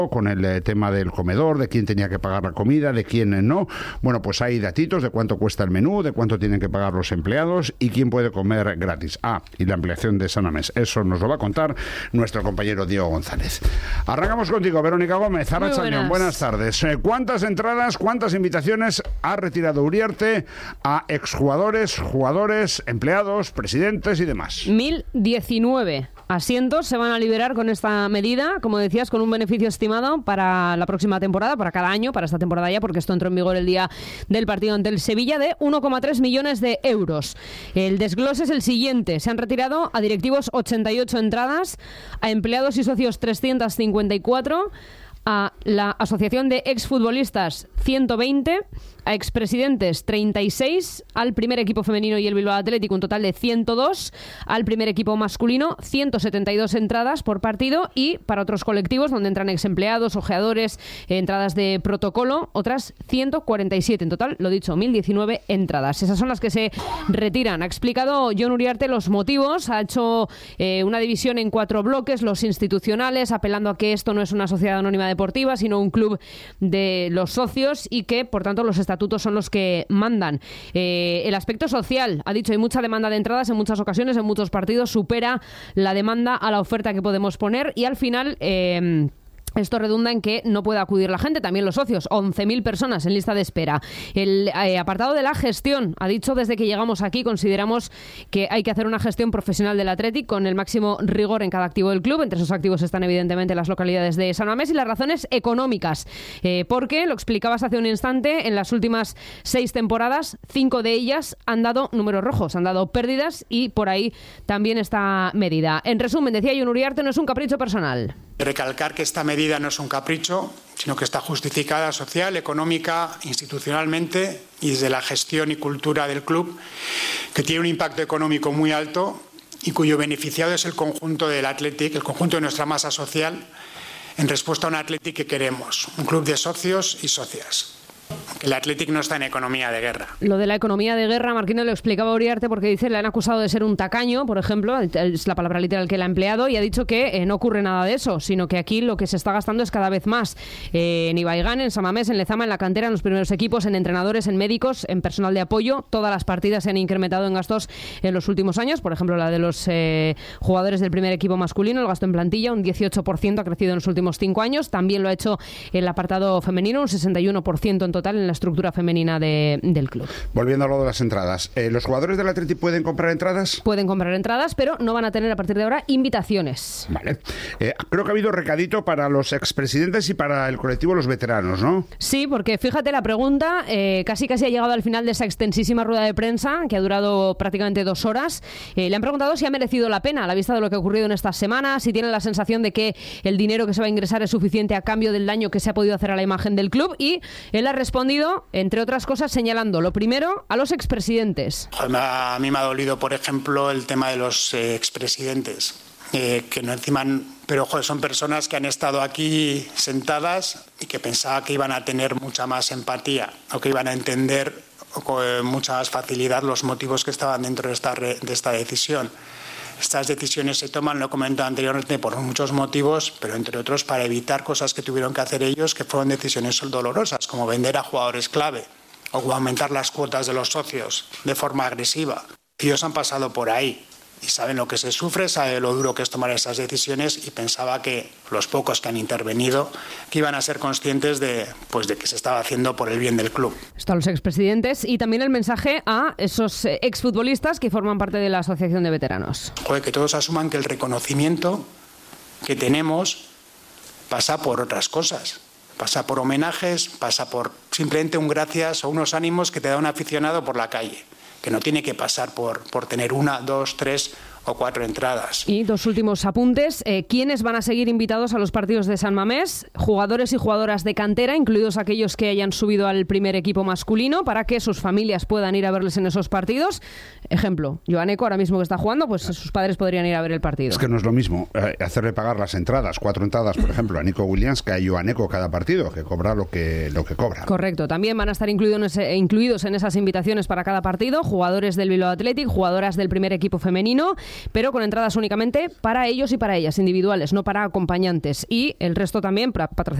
con el tema del comedor, de quién tenía que pagar la comida, de quién no. Bueno, pues hay datitos de cuánto cuesta el menú, de cuánto tienen que pagar los empleados y quién puede comer gratis. Y la ampliación de San Mamés. Eso nos lo va a contar nuestro compañero Diego González. Arrancamos contigo, Verónica Gómez. Arratsaldeon, buenas tardes. ¿Cuántas entradas, cuántas invitaciones ha retirado Uriarte a exjugadores, jugadores, empleados, presidentes y demás? 1019 asientos se van a liberar con esta medida, como decías, con un beneficio estimado para la próxima temporada, para cada año, para esta temporada ya, porque esto entró en vigor el día del partido ante el Sevilla, de 1,3 millones de euros. El desglose es el siguiente. Se han retirado a directivos 88 entradas, a empleados y socios 354, a la Asociación de Exfutbolistas 120, a expresidentes 36, al primer equipo femenino y el Bilbao Athletic un total de 102, al primer equipo masculino 172 entradas por partido, y para otros colectivos donde entran exempleados, ojeadores, entradas de protocolo, otras 147. En total, lo dicho, 1019 entradas. Esas son las que se retiran. Ha explicado Jon Uriarte los motivos, ha hecho una división en 4 bloques: los institucionales, apelando a que esto no es una sociedad anónima deportiva, sino un club de los socios, y que, por tanto, los estatutos son los que mandan. El aspecto social, ha dicho, hay mucha demanda de entradas en muchas ocasiones, en muchos partidos, supera la demanda a la oferta que podemos poner, y al final esto redunda en que no puede acudir la gente, también los socios, 11.000 personas en lista de espera. El apartado de la gestión, ha dicho, desde que llegamos aquí consideramos que hay que hacer una gestión profesional del Athletic con el máximo rigor en cada activo del club. Entre esos activos están evidentemente las localidades de San Mamés, y las razones económicas, porque, lo explicabas hace un instante, en las últimas 6 temporadas, 5 de ellas han dado números rojos, han dado pérdidas, y por ahí también esta medida. En resumen, decía Jon Uriarte, no es un capricho personal. Recalcar que esta medida no es un capricho, sino que está justificada social, económica, institucionalmente y desde la gestión y cultura del club, que tiene un impacto económico muy alto y cuyo beneficiado es el conjunto del Athletic, el conjunto de nuestra masa social, en respuesta a un Athletic que queremos, un club de socios y socias. El Athletic no está en economía de guerra. Lo de la economía de guerra, Marquino lo explicaba a Uriarte, porque dice, le han acusado de ser un tacaño, por ejemplo, es la palabra literal que él ha empleado, y ha dicho que no ocurre nada de eso, sino que aquí lo que se está gastando es cada vez más. En Ibaigán, en San Mamés, en Lezama, en la cantera, en los primeros equipos, en entrenadores, en médicos, en personal de apoyo. Todas las partidas se han incrementado en gastos en los últimos años. Por ejemplo, la de los jugadores del primer equipo masculino, el gasto en plantilla, un 18% ha crecido en los últimos 5 años. También lo ha hecho el apartado femenino, un 61% en total en la estructura femenina del club. Volviendo a lo de las entradas, ¿los jugadores del Athletic pueden comprar entradas? Pueden comprar entradas, pero no van a tener a partir de ahora invitaciones. Vale. Creo que ha habido recadito para los expresidentes y para el colectivo Los Veteranos, ¿no? Sí, porque fíjate, la pregunta casi ha llegado al final de esa extensísima rueda de prensa que ha durado prácticamente 2 horas. Le han preguntado si ha merecido la pena a la vista de lo que ha ocurrido en estas semanas, si tienen la sensación de que el dinero que se va a ingresar es suficiente a cambio del daño que se ha podido hacer a la imagen del club, y él ha respondido, entre otras cosas, señalando lo primero a los expresidentes. A mí me ha dolido, por ejemplo, el tema de los expresidentes, que no encima, pero son personas que han estado aquí sentadas y que pensaba que iban a tener mucha más empatía, o que iban a entender con mucha más facilidad los motivos que estaban dentro de esta decisión. Estas decisiones se toman, lo he comentado anteriormente, por muchos motivos, pero entre otros para evitar cosas que tuvieron que hacer ellos, que fueron decisiones dolorosas, como vender a jugadores clave o aumentar las cuotas de los socios de forma agresiva. Ellos han pasado por ahí y saben lo que se sufre, saben lo duro que es tomar esas decisiones, y pensaba que los pocos que han intervenido que iban a ser conscientes de que se estaba haciendo por el bien del club. Esto a los expresidentes, y también el mensaje a esos exfutbolistas que forman parte de la Asociación de Veteranos. Que todos asuman que el reconocimiento que tenemos pasa por otras cosas. Pasa por homenajes, pasa por simplemente un gracias o unos ánimos que te da un aficionado por la calle, que no tiene que pasar por tener 1, 2, 3 o 4 entradas. Y 2 últimos apuntes. ¿Quiénes van a seguir invitados a los partidos de San Mamés? Jugadores y jugadoras de cantera, incluidos aquellos que hayan subido al primer equipo masculino, para que sus familias puedan ir a verles en esos partidos. Ejemplo, Joaneco, ahora mismo que está jugando, pues sus padres podrían ir a ver el partido. Es que no es lo mismo hacerle pagar las entradas, 4 entradas, por ejemplo, a Nico Williams, que a Joaneco cada partido, que cobra lo que cobra. Correcto. También van a estar incluidos en esas invitaciones para cada partido jugadores del Bilbao Athletic, jugadoras del primer equipo femenino, pero con entradas únicamente para ellos y para ellas, individuales, no para acompañantes. Y el resto también para patrocinadores